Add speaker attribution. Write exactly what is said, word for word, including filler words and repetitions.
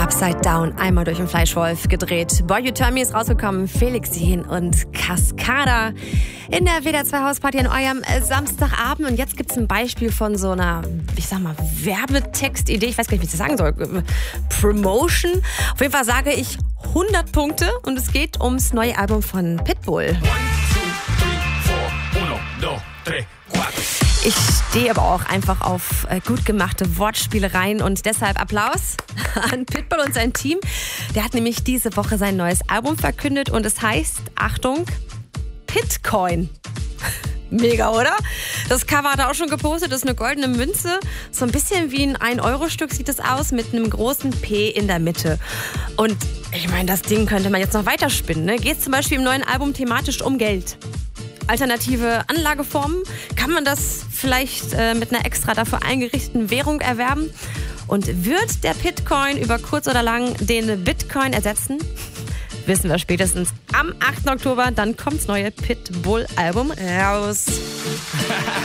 Speaker 1: Upside Down, einmal durch den Fleischwolf gedreht. Boy You Turn Me ist rausgekommen, Felix Jähn und Cascada in der W D R zwei Hausparty an eurem Samstagabend. Und jetzt gibt es ein Beispiel von so einer, ich sag mal, Werbetextidee. Ich weiß gar nicht, wie ich das sagen soll. Promotion. Auf jeden Fall sage ich hundert Punkte und es geht ums neue Album von Pitbull. Ich stehe aber auch einfach auf äh, gut gemachte Wortspielereien und deshalb Applaus an Pitbull und sein Team. Der hat nämlich diese Woche sein neues Album verkündet und es heißt, Achtung, Pitcoin. Mega, oder? Das Cover hat er auch schon gepostet, das ist eine goldene Münze. So ein bisschen wie ein ein Euro Stück sieht es aus, mit einem großen P in der Mitte. Und ich meine, das Ding könnte man jetzt noch weiterspinnen. Ne? Geht es zum Beispiel im neuen Album thematisch um Geld? Alternative Anlageformen? Kann man das vielleicht äh, mit einer extra dafür eingerichteten Währung erwerben? Und wird der Pitcoin über kurz oder lang den Bitcoin ersetzen? Wissen wir spätestens am achten Oktober. Dann kommt das neue Pitbull-Album raus.